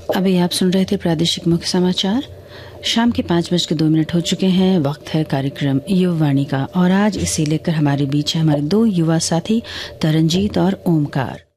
अभी आप सुन रहे थे प्रादेशिक मुख्य समाचार। शाम के 5:02 हो चुके हैं। वक्त है कार्यक्रम युववाणी का और आज इसे लेकर हमारे बीच है हमारे दो युवा साथी तरनजीत और ओमकार।